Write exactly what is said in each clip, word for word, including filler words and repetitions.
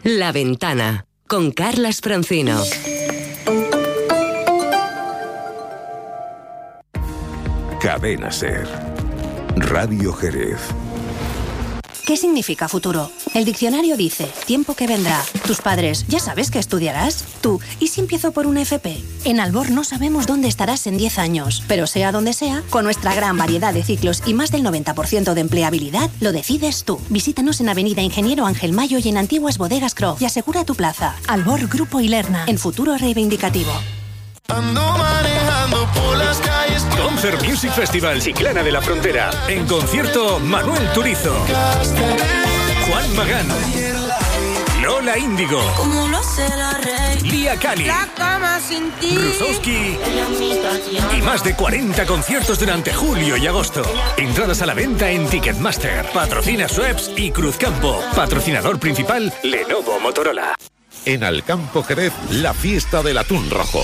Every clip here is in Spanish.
La Ventana, con Carlas Francino. Cadena Ser. Radio Jerez. ¿Qué significa futuro? El diccionario dice, tiempo que vendrá. Tus padres, ¿ya sabes qué estudiarás? Tú, ¿y si empiezo por una F P? En Albor no sabemos dónde estarás en diez años, pero sea donde sea, con nuestra gran variedad de ciclos y más del noventa por ciento de empleabilidad, lo decides tú. Visítanos en Avenida Ingeniero Ángel Mayo y en Antiguas Bodegas Croft y asegura tu plaza. Albor Grupo Ilerna, en futuro reivindicativo. Ando manejando por las calles. Concert Music Festival Chiclana de la Frontera. En concierto, Manuel Turizo, Juan Magán, Lola Índigo, Lía Cali, Rusowski y más de cuarenta conciertos durante julio y agosto. Entradas a la venta en Ticketmaster. Patrocina Schweppes y Cruzcampo. Patrocinador principal, Lenovo Motorola. En Alcampo Jerez, la fiesta del atún rojo.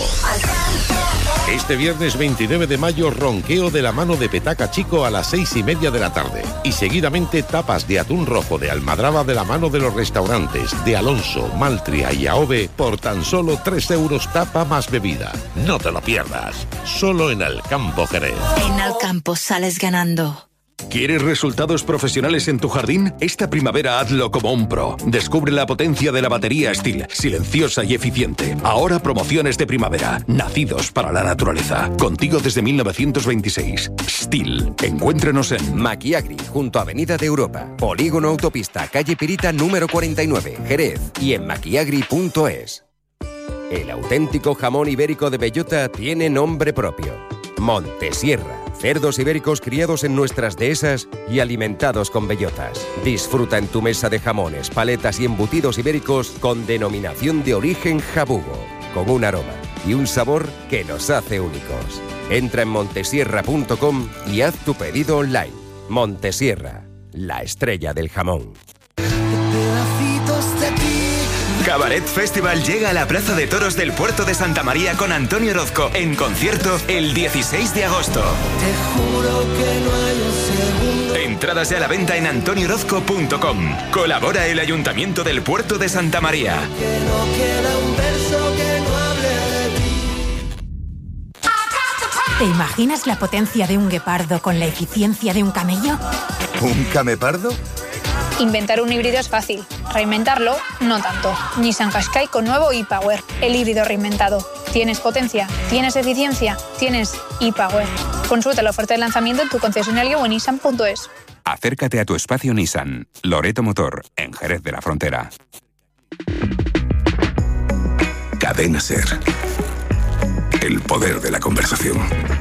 Este viernes veintinueve de mayo, ronqueo de la mano de Petaca Chico a las seis y media de la tarde. Y seguidamente tapas de atún rojo de Almadraba de la mano de los restaurantes de Alonso, Maltria y Aove por tan solo tres euros tapa más bebida. No te lo pierdas. Solo en Alcampo Jerez. En Alcampo sales ganando. ¿Quieres resultados profesionales en tu jardín? Esta primavera hazlo como un pro. Descubre la potencia de la batería Stihl, silenciosa y eficiente. Ahora promociones de primavera, nacidos para la naturaleza. Contigo desde mil novecientos veintiséis. Stihl. Encuéntrenos en Maquiagri, junto a Avenida de Europa. Polígono Autopista, calle Pirita número cuarenta y nueve, Jerez. Y en maquiagri punto es. El auténtico jamón ibérico de bellota tiene nombre propio. Montesierra. Cerdos ibéricos criados en nuestras dehesas y alimentados con bellotas. Disfruta en tu mesa de jamones, paletas y embutidos ibéricos con denominación de origen jabugo, con un aroma y un sabor que los hace únicos. Entra en montesierra punto com y haz tu pedido online. Montesierra, la estrella del jamón. Cabaret Festival llega a la Plaza de Toros del Puerto de Santa María con Antonio Orozco en concierto el dieciséis de agosto. Te juro que no hay un segundo. Entradas ya a la venta en antonio orozco punto com. Colabora el Ayuntamiento del Puerto de Santa María. Que no queda un verso que no hable de ti. ¿Te imaginas la potencia de un guepardo con la eficiencia de un camello? ¿Un camepardo? Inventar un híbrido es fácil, reinventarlo no tanto. Nissan Qashqai con nuevo e-Power, el híbrido reinventado. ¿Tienes potencia? ¿Tienes eficiencia? ¿Tienes e-Power? Consulta la oferta de lanzamiento en tu concesionario o en nissan punto es. Acércate a tu espacio Nissan, Loreto Motor, en Jerez de la Frontera. Cadena Ser. El poder de la conversación.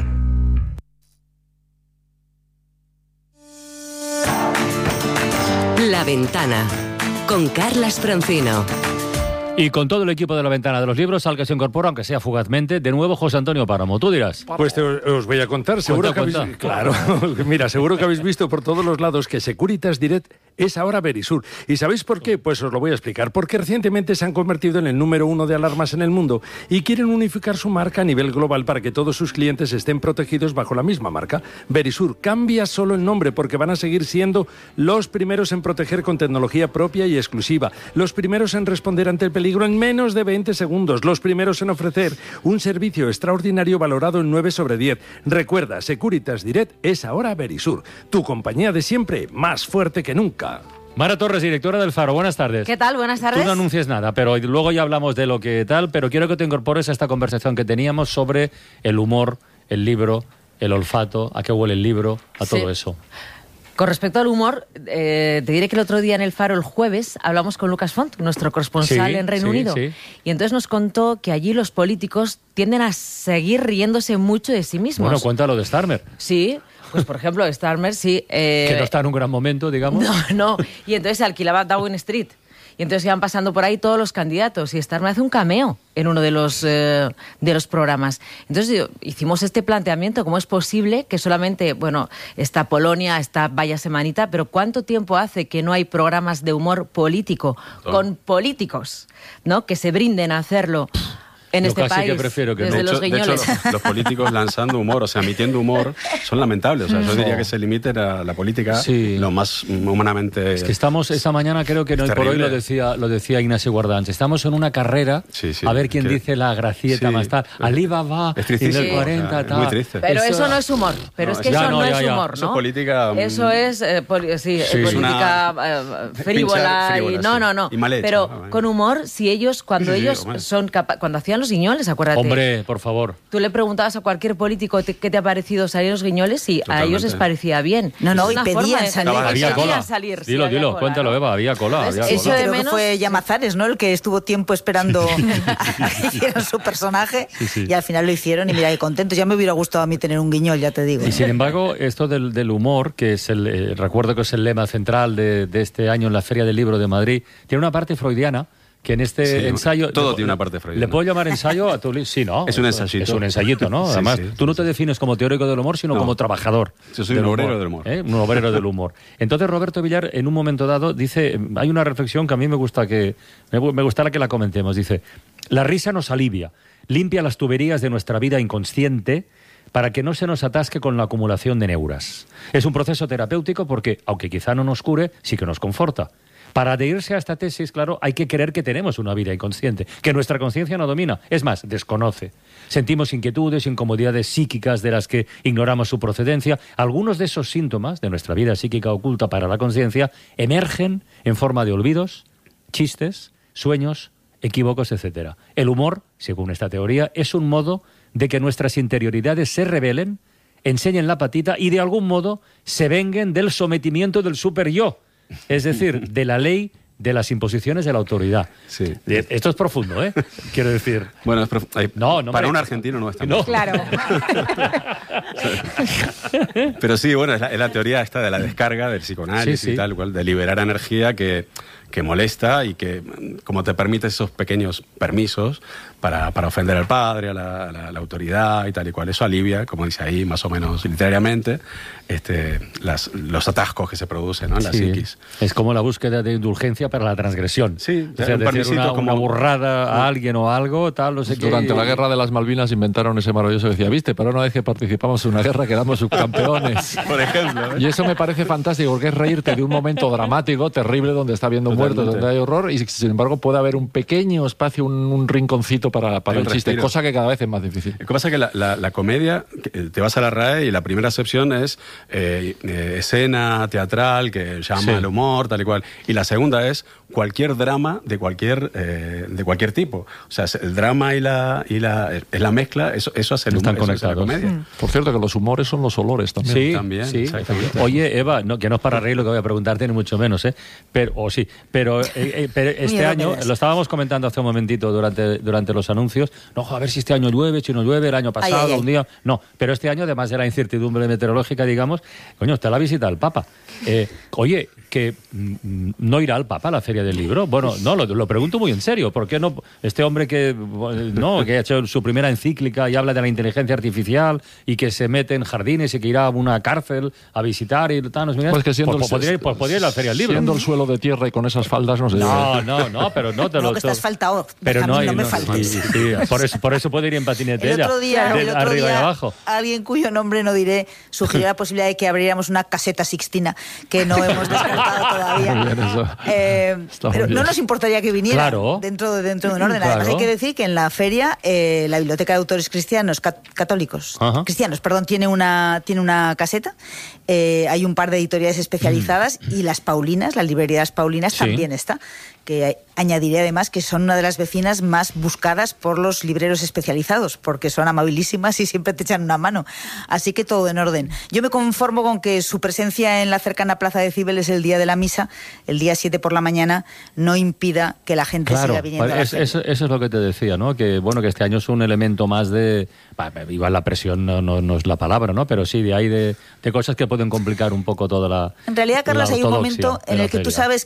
La Ventana, con Carlas Francino. Y con todo el equipo de La Ventana de los Libros, al que se incorpora, aunque sea fugazmente, de nuevo José Antonio Páramo. Tú dirás. Pues te, os voy a contar. Seguro cuenta, que habéis, cuenta. Claro, mira, seguro que habéis visto por todos los lados que Securitas Direct es ahora Verisur. ¿Y sabéis por qué? Pues os lo voy a explicar. Porque recientemente se han convertido en el número uno de alarmas en el mundo y quieren unificar su marca a nivel global para que todos sus clientes estén protegidos bajo la misma marca. Verisur cambia solo el nombre porque van a seguir siendo los primeros en proteger con tecnología propia y exclusiva, los primeros en responder ante el peligro en menos de veinte segundos, los primeros en ofrecer un servicio extraordinario valorado en nueve sobre diez. Recuerda, Securitas Direct es ahora Verisur, tu compañía de siempre, más fuerte que nunca. Mara Torres, directora del Faro, buenas tardes. ¿Qué tal? Buenas tardes. Tú no anuncies nada, pero luego ya hablamos de lo que tal, pero quiero que te incorpores a esta conversación que teníamos sobre el humor, el libro, el olfato, a qué huele el libro, a todo sí. eso. Con respecto al humor, eh, te diré que el otro día en el Faro, el jueves, hablamos con Lucas Font, nuestro corresponsal sí, en Reino sí, Unido, sí. y entonces nos contó que allí los políticos tienden a seguir riéndose mucho de sí mismos. Bueno, cuéntalo de Starmer. Sí, pues por ejemplo, Starmer, sí. Eh, que no está en un gran momento, digamos. No, no, y entonces se alquilaba Downing Street. Y entonces iban pasando por ahí todos los candidatos y Starmer hace un cameo en uno de los, eh, de los programas. Entonces hicimos este planteamiento, ¿cómo es posible que solamente, bueno, está Polonia, está Vaya Semanita, pero cuánto tiempo hace que no hay programas de humor político, con políticos, ¿no?, que se brinden a hacerlo? en Yo este casi país. que prefiero que desde no. los de hecho, de hecho, guiñoles. los, los políticos lanzando humor, o sea, emitiendo humor, son lamentables. O sea, yo No. diría que se limite a la política Sí. lo más humanamente. Es que estamos, esta mañana creo que Es hoy por hoy terrible. lo decía, lo decía Ignacio Guardans, estamos en una carrera Sí, sí, a ver quién que- dice la gracieta sí. más tal. Alibaba, Es en tristísimo, el cuarenta, o sea, es tal. muy triste. Pero eso no es humor. Pero No, es que ya eso no, no, ya, es ya. humor, Eso ¿no? es política, mm, Eso es, eh, poli- sí, eh, Sí. política Una- eh, frívola. Pinchar frívola, y, no, sí. no, no. Y mal hecha, Pero ¿no? con humor, si ellos, cuando Sí, sí, ellos hombre. son capa- cuando hacían los guiñoles, acuérdate. Hombre, por favor. Tú le preguntabas a cualquier político te- qué te ha parecido salir los guiñoles y a Totalmente. ellos les parecía bien. No, no, Es y una pedían forma de salir. salir. Había Pedían cola. salir, sí, Dilo, había dilo, cola, cuéntalo, ¿no? Eva, había cola, había Eso cola. de Creo que menos- fue Llamazares, ¿no? El que estuvo tiempo esperando a que hicieran su personaje Sí, sí. y al final lo hicieron y mira, qué contentos. Ya me hubiera gustado a mí tener un guiñol, ya te digo. Y sin embargo, esto del, del humor, que es el, eh, recuerdo que es el lema central de, de este año en la Feria del Libro de Madrid, tiene una parte freudiana que en este Sí, ensayo... todo ¿le- tiene una parte freudiana. ¿Le puedo llamar ensayo a tu libro? Sí, ¿no? Es un ensayito. Es un ensayito, ¿no? Sí, Además, sí, tú no te defines como teórico del humor, sino No. como trabajador. Yo soy un obrero del humor. ¿eh? Un obrero del humor. Entonces, Roberto Villar, en un momento dado, dice... Hay una reflexión que a mí me gusta que... Me, gu- me gustaría que la comentemos. Dice, la risa nos alivia, limpia las tuberías de nuestra vida inconsciente para que no se nos atasque con la acumulación de neuras. Es un proceso terapéutico porque, aunque quizá no nos cure, sí que nos conforta. Para adherirse a esta tesis, claro, hay que creer que tenemos una vida inconsciente, que nuestra conciencia no domina, es más, desconoce. Sentimos inquietudes, incomodidades psíquicas de las que ignoramos su procedencia. Algunos de esos síntomas de nuestra vida psíquica oculta para la conciencia emergen en forma de olvidos, chistes, sueños, equívocos, etcétera. El humor, según esta teoría, es un modo de que nuestras interioridades se rebelen, enseñen la patita y de algún modo se venguen del sometimiento del super yo, es decir, de la ley de las imposiciones de la autoridad. Sí. De- Esto es profundo, ¿eh? Quiero decir... Bueno, es prof- ay, No, no para me- un argentino no es tan No. Claro. Pero sí, bueno, es la, es la teoría esta de la descarga, del psicoanálisis Sí, sí. y tal, cual, de liberar energía que, que molesta y que, mm, como te permite esos pequeños permisos para, para ofender al padre, a la, a la- a la autoridad y tal y cual. Eso alivia, como dice ahí, más o menos literariamente, este, las, los atascos que se producen, ¿no? en la Sí, psiquis. es como la búsqueda de indulgencia para la transgresión. Sí, o sea, un decir permisito una, como- una burrada a alguien o algo, tal, no sé qué. Durante la guerra de las Malvinas inventaron ese maravilloso que decía, viste, pero una vez que participamos en una guerra quedamos subcampeones. Por ejemplo. ¿eh? Y eso me parece fantástico porque es reírte de un momento dramático, terrible, donde está habiendo Totalmente. muertos, donde hay horror, y sin embargo puede haber un pequeño espacio, un, un rinconcito para, para Hay el un chiste, respiro. cosa que cada vez es más difícil. Lo que pasa es que la, la- la comedia, que, eh, te vas a la R A E y la primera acepción es eh, eh, escena teatral que llama Sí. al humor, tal y cual. Y la segunda es cualquier drama de cualquier eh, de cualquier tipo. O sea, el drama y la y la es la mezcla, eso, eso hace el Están humor, eso hace la conectados. comedia. Por cierto, que los humores son los olores también. Sí, También, sí. exactamente. Oye, Eva, no, que no es para reír lo que voy a preguntarte, ni mucho menos, ¿eh? Pero, o sí, pero, eh, eh, pero este Miedo año, me das. lo estábamos comentando hace un momentito durante, durante los anuncios, no, a ver si este año llueve, si no llueve, el año pasado, Ay, ay, ay. un día... No, pero este año, además de la incertidumbre meteorológica, digamos, coño, está la visita al Papa. Eh, oye, que mm, no irá al Papa a la Feria del Libro. Bueno, no, lo, lo pregunto muy en serio. ¿Por qué no este hombre que, no, que ha hecho su primera encíclica y habla de la inteligencia artificial y que se mete en jardines y que irá a una cárcel a visitar y tal, ¿nos miras? Pues que siendo pues, el- podría, ir- pues podría ir a la Feria del Libro. Siendo el suelo de tierra y con esas faldas, no sé. No, no, no, pero no te No, lo... que estás faltado. Pero no Benjamín, hay... no me no, faltes. sí, sí, por, eso, por eso puede ir en patinete El ella. otro día, de el otro arriba y día abajo. alguien cuyo nombre no diré sugirió la posibilidad de que abriéramos una caseta sixtina que no hemos descartado todavía. Muy bien, eso. Eh, Está muy pero bien. no nos importaría que viniera Claro. dentro, de, dentro de un orden. Además, Claro. hay que decir que en la feria eh, la Biblioteca de Autores Cristianos, cat- católicos, Ajá. cristianos, perdón, tiene una, tiene una caseta. Eh, hay un par de editoriales especializadas y las Paulinas, la librería de las Paulinas Sí. también está. Que añadiré además que son una de las vecinas más buscadas por los libreros especializados, porque son amabilísimas y siempre te echan una mano. Así que todo en orden. Yo me conformo con que su presencia en la cercana Plaza de Cibeles el día de la misa, el día siete por la mañana, no impida que la gente Claro, siga viniendo a la es- feria. eso, eso es lo que te decía, ¿no? Que bueno, que este año es un elemento más de, bah, igual la presión no, no, no es la palabra, ¿no? Pero sí, de ahí de, de cosas que pueden complicar un poco toda la. En realidad, Carlos, la hay un ortodoxia momento de en la el que tú feria. sabes que lo que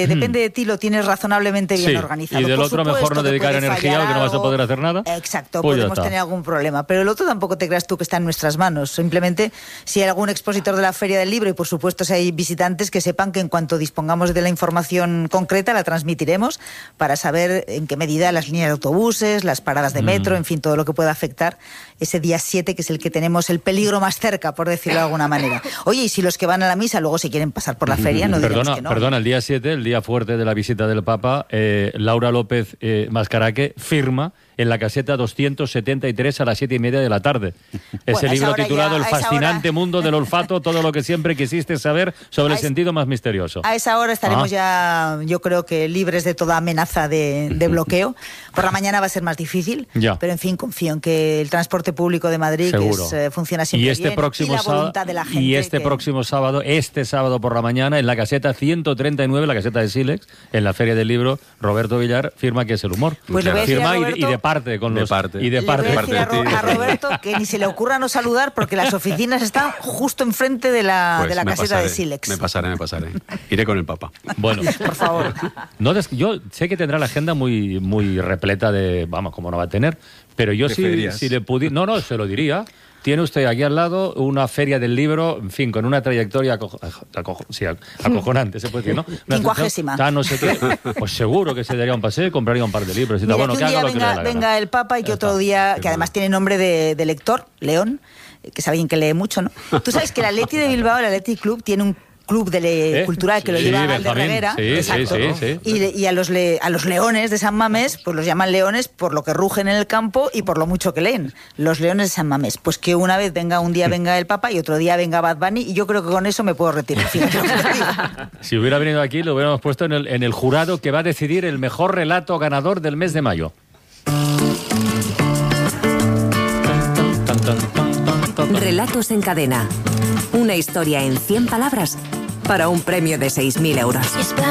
que depende de ti lo tienes razonablemente bien sí. organizado. Y del Por otro mejor no dedicar energía o que no vas a poder hacer nada. Exacto, pues podemos tener algún problema. Pero el otro tampoco te creas tú que está en nuestras manos. Simplemente si hay algún expositor de la Feria del Libro y por supuesto si hay visitantes, que sepan que en cuanto dispongamos de la información concreta la transmitiremos para saber en qué medida las líneas de autobuses, las paradas de metro, mm. en fin, todo lo que pueda afectar ese día siete, que es el que tenemos el peligro más cerca, por decirlo de alguna manera. Oye, y si los que van a la misa luego se quieren pasar por la feria, no digamos perdona, que no. Perdona, el día siete, el día fuerte de la visita del Papa, eh, Laura López eh, Mascaraque firma en la caseta doscientos setenta y tres a las siete y media de la tarde. Ese Bueno, libro titulado ya, El fascinante hora... mundo del olfato, todo lo que siempre quisiste saber sobre el sentido más misterioso. A esa hora estaremos ah. ya, yo creo que libres de toda amenaza de, de bloqueo. Por la mañana va a ser más difícil, ya. pero en fin, confío en que el transporte público de Madrid que es, eh, funciona siempre y este bien, próximo y la voluntad de la gente. Y este que... próximo sábado, este sábado por la mañana, en la caseta ciento treinta y nueve, la caseta de Silex, en la Feria del Libro, Roberto Villar firma que es el humor. Pues le voy a decir firma a Roberto, y, de, y de parte con de los parte. y de le parte. voy a decir a, Ro- a Roberto que ni se le ocurra no saludar porque las oficinas están justo enfrente de la, pues de la caseta pasaré, de Silex. Me pasaré, me pasaré. Iré con el Papa. Bueno, por favor. No des- yo sé que tendrá la agenda muy, muy repleta de, vamos, como no va a tener, pero yo si, si le pudiera, no, no, se lo diría. Tiene usted aquí al lado una feria del libro, en fin, con una trayectoria aco- aco- sí, acojonante, se puede decir, ¿no? Una Quincuagésima. Tal, no sé qué. Pues seguro que se daría un paseo y compraría un par de libros. Y Mira, tal. Bueno, que un que día haga lo que le dé venga, la gana. venga el Papa y que Ya otro está. día, Qué que además bueno. tiene nombre de, de lector, León, que es alguien que lee mucho, ¿no? Tú sabes que el Atleti de Bilbao, el Athletic Club, tiene un club de le- ¿Eh? cultural que lo Sí, lleva a Benjamín. Valderreguera. Sí, Exacto. sí, sí, sí. Y, le- y a, los le- a los leones de San Mamés, pues los llaman leones por lo que rugen en el campo y por lo mucho que leen. Los leones de San Mamés. Pues que una vez venga, un día venga el Papa y otro día venga Bad Bunny, y yo creo que con eso me puedo retirar. Fíjate lo que te digo. Si hubiera venido aquí, lo hubiéramos puesto en el, en el jurado que va a decidir el mejor relato ganador del mes de mayo. Relatos en cadena. Una historia en cien palabras para un premio de seis mil euros.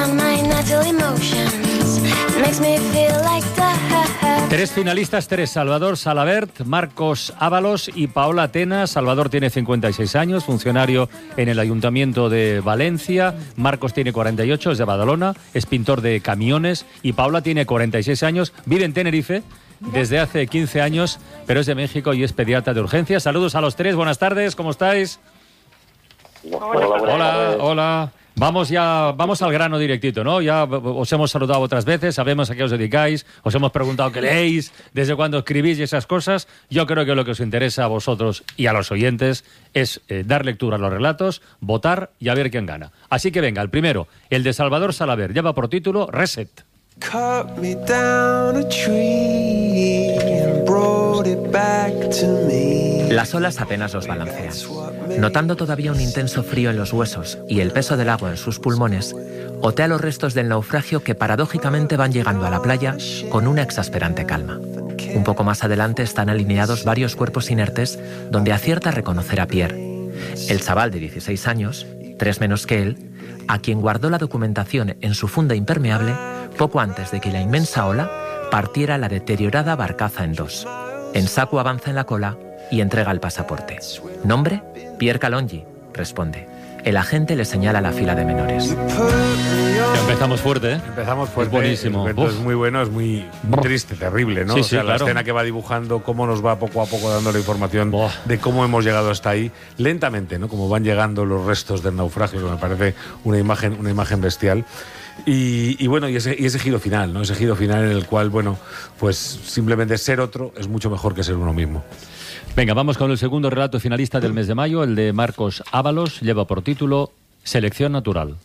Tres finalistas, tres: Salvador Salabert, Marcos Ábalos y Paola Tena. Salvador tiene cincuenta y seis años, funcionario en el Ayuntamiento de Valencia. Marcos tiene cuarenta y ocho, es de Badalona, es pintor de camiones. Y Paola tiene cuarenta y seis años, vive en Tenerife desde hace quince años, pero es de México y es pediatra de urgencias. Saludos a los tres, buenas tardes, ¿cómo estáis? Hola, Hola, hola. Vamos ya, vamos al grano directito, ¿no? Ya os hemos saludado otras veces, sabemos a qué os dedicáis, os hemos preguntado qué leéis, desde cuándo escribís y esas cosas. Yo creo que lo que os interesa a vosotros y a los oyentes es eh, dar lectura a los relatos, votar y a ver quién gana. Así que venga, el primero, el de Salvador Salabert, lleva por título Reset. Cut me down a tree and brought it back to me. Las olas apenas los balancean. Notando todavía un intenso frío en los huesos y el peso del agua en sus pulmones, otea los restos del naufragio que paradójicamente van llegando a la playa con una exasperante calma. Un poco más adelante están alineados varios cuerpos inertes donde acierta a reconocer a Pierre, el chaval de dieciséis años, tres menos que él, a quien guardó la documentación en su funda impermeable poco antes de que la inmensa ola partiera la deteriorada barcaza en dos. Ensaku avanza en la cola y entrega el pasaporte. ¿Nombre? Pierre Calongi, responde. El agente le señala la fila de menores. Ya empezamos fuerte, ¿eh? Empezamos fuerte. Es buenísimo. El cuento Uf. es muy bueno, es muy triste, terrible, ¿no? Sí, o sea, sí, la claro. escena que va dibujando, cómo nos va poco a poco dando la información de cómo hemos llegado hasta ahí, lentamente, ¿no? Cómo van llegando los restos del naufragio, que me parece una imagen, una imagen bestial. Y, y bueno, y ese, y ese giro final, ¿no? Ese giro final en el cual, bueno, pues simplemente ser otro es mucho mejor que ser uno mismo. Venga, vamos con el segundo relato finalista del mes de mayo, el de Marcos Ábalos, lleva por título Selección natural.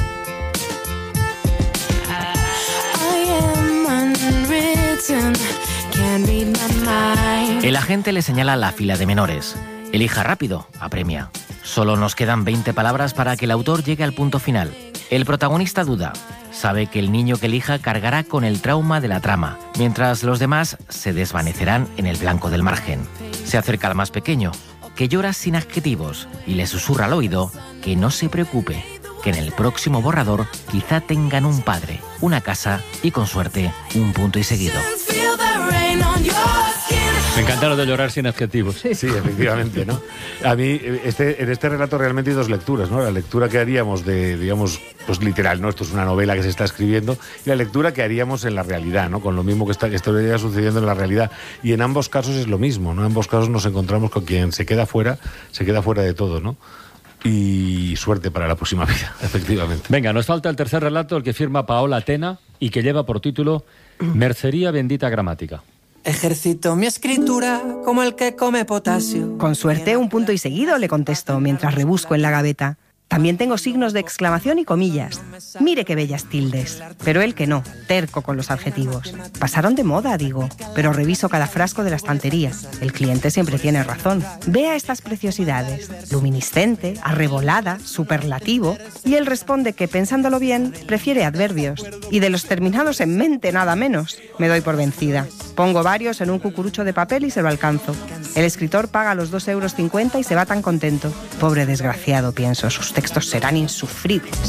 El agente le señala la fila de menores. Elija rápido, apremia. Solo nos quedan veinte palabras para que el autor llegue al punto final. El protagonista duda. Sabe que el niño que elija cargará con el trauma de la trama, mientras los demás se desvanecerán en el blanco del margen. Se acerca al más pequeño, que llora sin adjetivos, y le susurra al oído que no se preocupe, que en el próximo borrador quizá tengan un padre, una casa y, con suerte, un punto y seguido. Me encanta lo de llorar sin adjetivos. Sí, efectivamente, ¿no? A mí, este, en este relato realmente hay dos lecturas, ¿no? La lectura que haríamos de, digamos, pues literal, ¿no? Esto es una novela que se está escribiendo, y la lectura que haríamos en la realidad, ¿no? Con lo mismo que está, que estaría sucediendo en la realidad. Y en ambos casos es lo mismo, ¿no? En ambos casos nos encontramos con quien se queda fuera, se queda fuera de todo, ¿no? Y suerte para la próxima vida, efectivamente. Venga, nos falta el tercer relato, el que firma Paola Tena y que lleva por título Mercería bendita gramática. Ejercito mi escritura como el que come potasio. Con suerte, un punto y seguido, le contesto mientras rebusco en la gaveta. También tengo signos de exclamación y comillas. Mire qué bellas tildes. Pero él que no, terco con los adjetivos. Pasaron de moda, digo, pero reviso cada frasco de la estantería. El cliente siempre tiene razón. Vea estas preciosidades. Luminiscente, arrebolada, superlativo. Y él responde que, pensándolo bien, prefiere adverbios. Y de los terminados en mente, nada menos. Me doy por vencida. Pongo varios en un cucurucho de papel y se lo alcanzo. El escritor paga los dos euros cincuenta y se va tan contento. Pobre desgraciado, pienso, sus textos serán insufribles.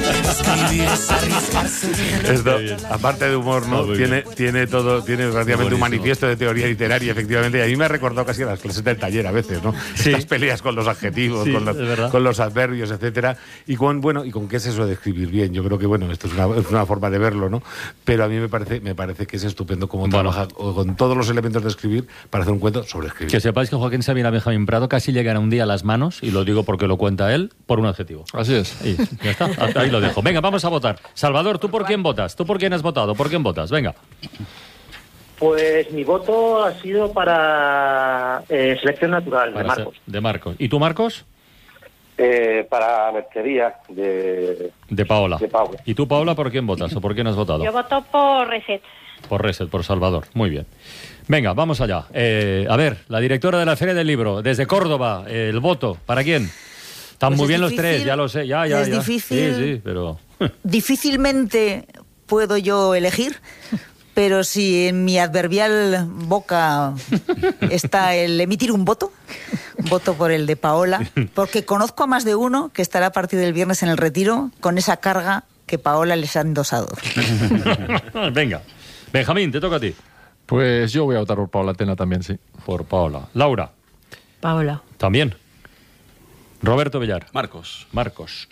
Esto, aparte de humor, ¿no? Tiene, tiene todo, tiene prácticamente un manifiesto de teoría literaria, efectivamente, y a mí me ha recordado casi a las clases del taller a veces, ¿no? Sí. Estas peleas con los adjetivos, sí, con, los, con los adverbios, etcétera. Y con, bueno, y con qué es eso de escribir bien. Yo creo que, bueno, esto es una, es una forma de verlo, ¿no? Pero a mí me parece, me parece que es estupendo cómo bueno. trabaja con todos los elementos de escribir para hacer un cuento sobre escribir. Que sepáis que Joaquín Sabina y Benjamín Prado casi llegan un día a las manos, y lo digo porque lo cuenta él, por un adjetivo. Así es. Y ya está, ahí lo dejo. Venga, vamos a votar. Salvador, ¿tú por quién votas? ¿Tú por quién has votado? ¿Por quién votas? Venga. Pues mi voto ha sido para eh, selección natural, para de Marcos. De Marcos. ¿Y tú, Marcos? Eh, para Mercería, de... De Paola. De Paola. ¿Y tú, Paola, por quién votas o por quién has votado? Yo voto por Reset. Por Reset, por Salvador. Muy bien. Venga, vamos allá. Eh, a ver, la directora de la Feria del Libro, desde Córdoba, eh, el voto, ¿para quién? Están pues muy bien difícil, los tres, ya lo sé, ya, ya, es ya. difícil. Sí, sí, pero... Difícilmente puedo yo elegir, pero si en mi adverbial boca está el emitir un voto, voto por el de Paola, porque conozco a más de uno que estará a partir del viernes en el retiro con esa carga que Paola les ha endosado. Venga, Benjamín, te toca a ti. Pues yo voy a votar por Paola Tena también, sí. Por Paola. Laura. Paola. También. Roberto Villar. Marcos. Marcos.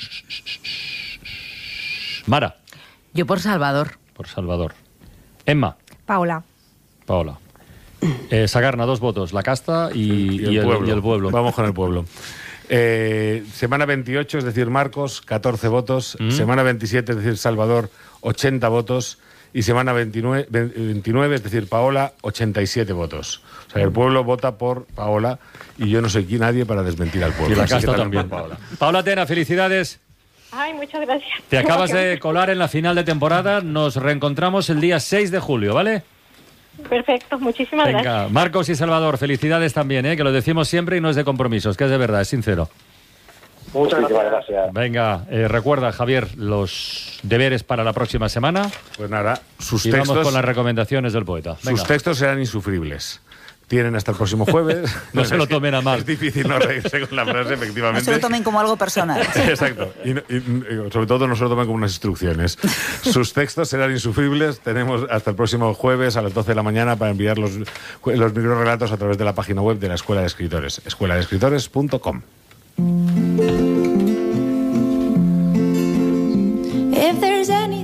Mara. Yo por Salvador. Por Salvador. Emma. Paola. Paola. Eh, Sagarna, dos votos. La casta y, y, el, y, el, pueblo. y el pueblo. Vamos con el pueblo. Eh, semana veintiocho, es decir, Marcos, catorce votos. Mm. Semana veintisiete, es decir, Salvador, ochenta votos. Y semana veintinueve, veintinueve, es decir, Paola, ochenta y siete votos. O sea, el pueblo vota por Paola y yo no soy aquí nadie para desmentir al pueblo. Y la casta también. Paola. Paola Tena, felicidades. Ay, muchas gracias. Te acabas de colar en la final de temporada. Nos reencontramos el día seis de julio, ¿vale? Perfecto, muchísimas Venga, gracias. Marcos y Salvador, felicidades también, ¿eh? Que lo decimos siempre y no es de compromisos, que es de verdad, es sincero. Muchas gracias. Venga, eh, recuerda, Javier, los deberes para la próxima semana. Pues nada, sus y textos... vamos con las recomendaciones del poeta. Venga. Sus textos serán insufribles. Tienen hasta el próximo jueves. No se lo tomen a mal. Es difícil no reírse con la frase, efectivamente. No se lo tomen como algo personal. Exacto. Y, y, y sobre todo no se lo tomen como unas instrucciones. Sus textos serán insufribles. Tenemos hasta el próximo jueves a las doce de la mañana para enviar los, los microrelatos a través de la página web de la Escuela de Escritores, escuela de escritores punto com. If there's any